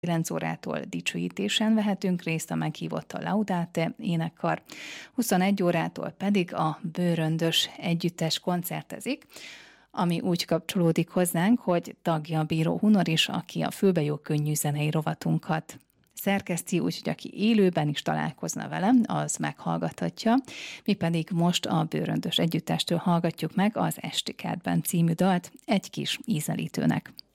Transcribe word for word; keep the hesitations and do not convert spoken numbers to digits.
kilenc órától dicsőítésen vehetünk részt, a meghívott a Laudate énekkar, huszonegy órától pedig a Bőröndös együttes koncertezik, ami úgy kapcsolódik hozzánk, hogy tagja Bíró Hunor is, aki a Fülbe jó könnyű zenei rovatunkat szerkeszti, úgyhogy aki élőben is találkozna velem, az meghallgathatja. Mi pedig most a Bőröndös együttestől hallgatjuk meg az Esti kertben című dalt egy kis ízelítőnek.